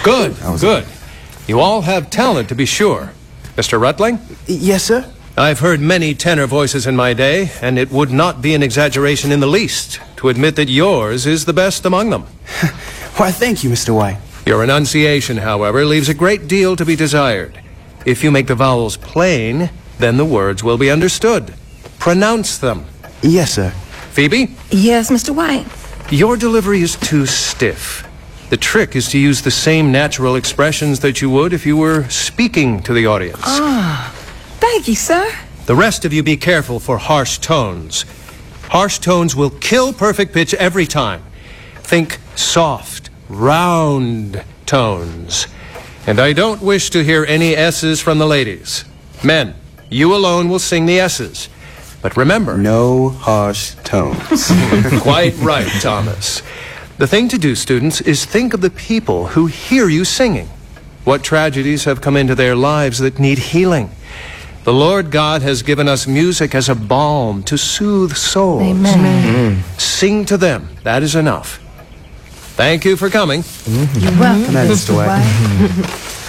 Good, good. You all have talent, to be sure. Mr. Rutling? Yes, sir? I've heard many tenor voices in my day, and it would not be an exaggeration in the least to admit that yours is the best among them. Why, thank you, Mr. White. Your enunciation, however, leaves a great deal to be desired. If you make the vowels plain, then the words will be understood. Pronounce them. Yes, sir. Phoebe? Yes, Mr. White. Your delivery is too stiff. The trick is to use the same natural expressions that you would if you were speaking to the audience. Thank you, sir. The rest of you be careful for harsh tones. Harsh tones will kill perfect pitch every time. Think soft, round tones. And I don't wish to hear any S's from the ladies. Men, you alone will sing the S's. But remember... No harsh tones. Quite right, Thomas. The thing to do, students, is think of the people who hear you singing. What tragedies have come into their lives that need healing? The Lord God has given us music as a balm to soothe souls. Amen. Sing to them. That is enough. Thank you for coming. You're welcome, Mr. White. White.